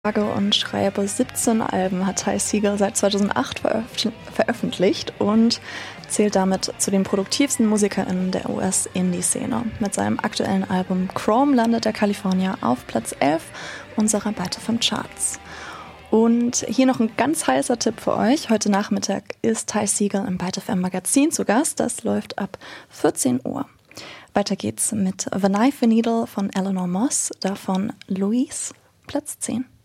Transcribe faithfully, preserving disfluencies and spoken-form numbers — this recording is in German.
Sage und schreibe siebzehn Alben, hat Ty Segall seit zweitausendacht veröf- veröffentlicht und zählt damit zu den produktivsten MusikerInnen der U S-Indie-Szene. Mit seinem aktuellen Album Chrome landet der Kalifornier auf Platz elf unserer Byte F M Charts. Und hier noch ein ganz heißer Tipp für euch. Heute Nachmittag ist Ty Segall im Byte F M Magazin zu Gast. Das läuft ab vierzehn Uhr. Weiter geht's mit The Knife, The Needle von Eleanor Moss, davon Louise, Platz zehn.